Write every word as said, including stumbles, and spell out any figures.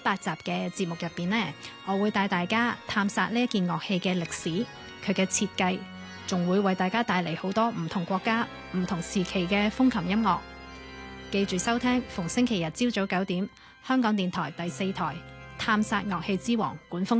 八集嘅節目入邊呢，我會帶大家探索呢一件樂器嘅歷史、佢嘅設計，仲會為大家帶嚟好多唔同國家、唔同時期嘅風琴音樂。記住收聽，逢星期日朝早九點，香港電台第四台《探索樂器之王》管風。